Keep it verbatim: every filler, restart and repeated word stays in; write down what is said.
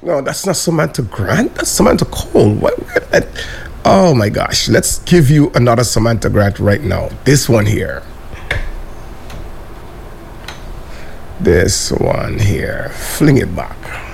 No, that's not Samantha Grant. That's Samantha Cole. What? what oh my gosh. Let's give you another Samantha Grant right now. This one here. This one here. Fling it back.